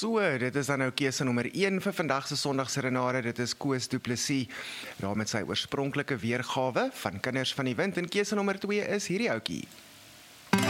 So, dit is dan nou keuse nommer 1 vir vandag se Sondagserenade. Dit is Koos Du Plessis, daar met sy oorspronklike weergawe van Kinders van die Wind. En keuse nommer 2 is hierdie ouetjie.